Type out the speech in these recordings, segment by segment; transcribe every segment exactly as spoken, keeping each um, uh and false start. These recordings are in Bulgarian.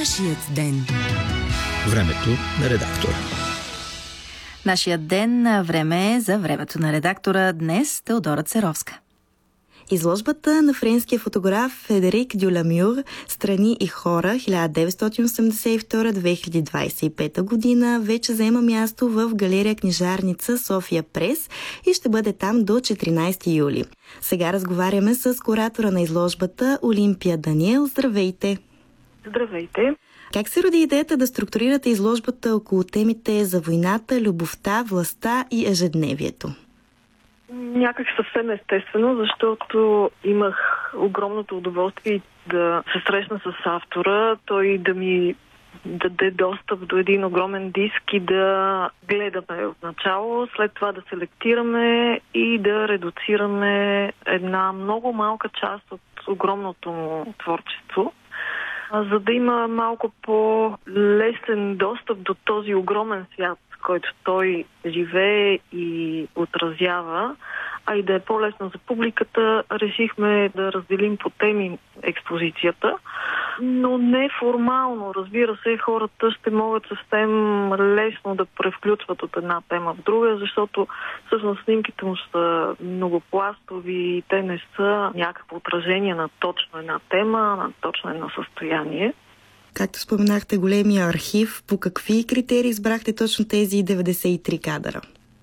Нашият ден. Времето на редактора. Нашият ден време е за времето на редактора. Днес Теодора Церовска. Изложбата на френския фотограф Фредерик Дюламюр «Страни и хора» хиляда деветстотин осемдесет и втора до две хиляди двадесет и пета година вече заема място в галерия Книжарница София Прес и ще бъде там до четиринадесети юли. Сега разговаряме с куратора на изложбата Олимпия Даниел. Здравейте! Здравейте! Как се роди идеята да структурирате изложбата около темите за войната, любовта, властта и ежедневието? Някак съвсем естествено, защото имах огромното удоволствие да се срещна с автора, той да ми даде достъп до един огромен диск и да гледаме от начало, след това да селектираме и да редуцираме една много малка част от огромното му творчество, за да има малко по-лесен достъп до този огромен свят, в който той живее и отразява, а и да е по-лесно за публиката, решихме да разделим по теми експозицията, но не формално. Разбира се, хората ще могат съвсем лесно да превключват от една тема в друга, защото всъщност снимките му са многопластови и те не са някакво отражение на точно една тема, на точно едно състояние. Както споменахте, големия архив, по какви критерии избрахте точно тези деветдесет и три кадъра?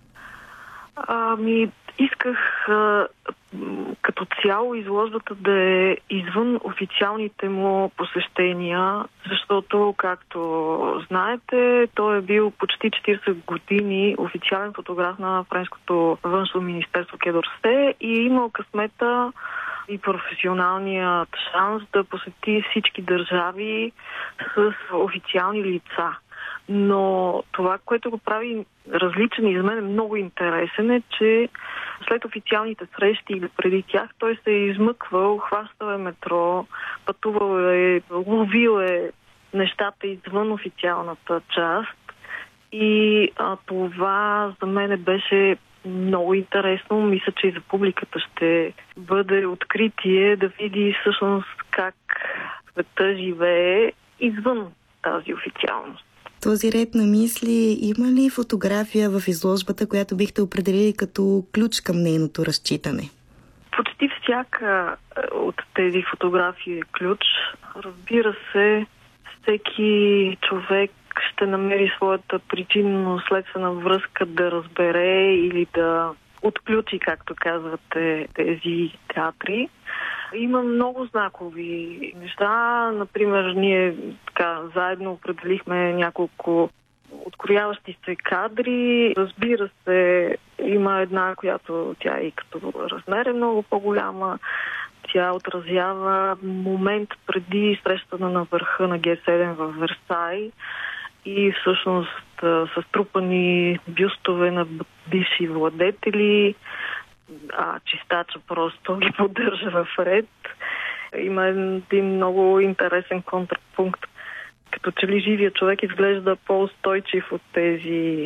Ами, исках а, като цяло изложбата да е извън официалните му посещения, защото, както знаете, той е бил почти четиридесет години официален фотограф на френското външно министерство Quai d'Orsay и е имал късмета и професионалният шанс да посети всички държави с официални лица. Но това, което го прави различен и за мен е много интересен, е, че след официалните срещи или преди тях той се е измъквал, хващал е метро, пътувал е, ловил е нещата извън официалната част. И а, това за мен беше много интересно. Мисля, че и за публиката ще бъде откритие да види всъщност как света живее извън тази официалност. Този ред на мисли, има ли фотография в изложбата, която бихте определили като ключ към нейното разчитане? Почти всяка от тези фотографии е ключ. Разбира се, всеки човек ще намери своята причинно-следствена връзка да разбере или да отключи, както казвате, тези кадри. Има много знакови неща. Например, ние така заедно определихме няколко открояващи се кадри. Разбира се, има една, която тя и като размер е много по-голяма. Тя отразява момент преди срещата на върха на Ге седем в Версай и всъщност са струпани бюстове на бивши владетели, а чистача просто ги поддържа в ред. Има един много интересен контрапункт. Като че ли живия човек изглежда по-устойчив от тези